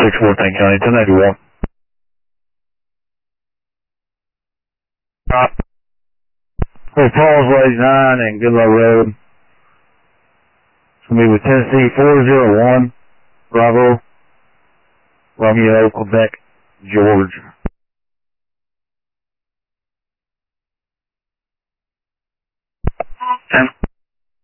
6-4, thank you, 1091. Hey, Paul's Ways 9 and Goodlow Road. It's going to be with Tennessee 401, Bravo, Romeo, Quebec, George.